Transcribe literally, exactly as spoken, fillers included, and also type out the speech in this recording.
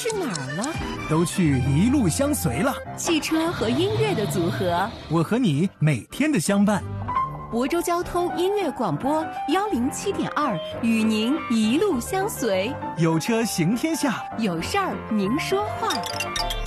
去哪儿了？ 都去一路相随了。 汽车和音乐的组合， 我和你每天的相伴。 亳州交通音乐广播幺零七点二，与您一路相随。 有车行天下， 有事儿您说话。